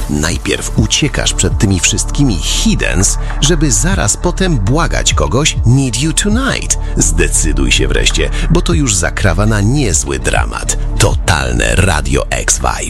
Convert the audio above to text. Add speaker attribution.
Speaker 1: Najpierw uciekasz przed tymi wszystkimi hiddens, żeby zaraz potem błagać kogoś need you tonight. Zdecyduj się wreszcie, bo to już zakrawa na niezły dramat. Totalne Radio X Vibe.